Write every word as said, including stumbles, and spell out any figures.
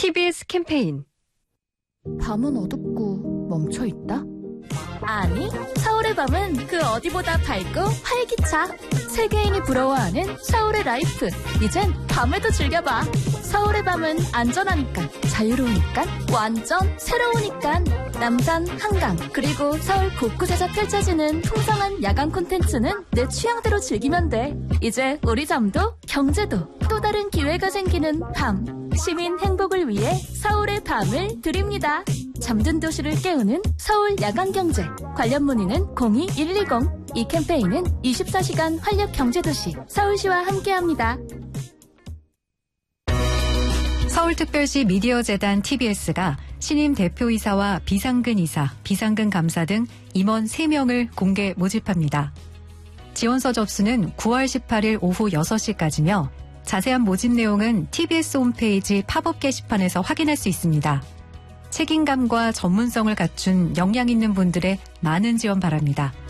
티비에스 캠페인. 밤은 어둡고 멈춰있다? 아니, 서울의 밤은 그 어디보다 밝고 활기차. 세계인이 부러워하는 서울의 라이프. 이젠 밤에도 즐겨봐. 서울의 밤은 안전하니까, 자유로우니까, 완전 새로우니까. 남산, 한강, 그리고 서울 곳곳에서 펼쳐지는 풍성한 야간 콘텐츠는 내 취향대로 즐기면 돼. 이제 우리 잠도 경제도 또 다른 기회가 생기는 밤. 시민 행복을 위해 서울의 밤을 드립니다. 잠든 도시를 깨우는 서울 야간경제. 관련 문의는 공이 일이공. 이 캠페인은 이십사 시간 활력 경제도시 서울시와 함께합니다. 서울특별시 미디어재단 티비에스가 신임 대표이사와 비상근 이사, 비상근 감사 등 임원 세 명을 공개 모집합니다. 지원서 접수는 구월 십팔일 오후 여섯 시까지며 자세한 모집 내용은 티비에스 홈페이지 팝업 게시판에서 확인할 수 있습니다. 책임감과 전문성을 갖춘 역량 있는 분들의 많은 지원 바랍니다.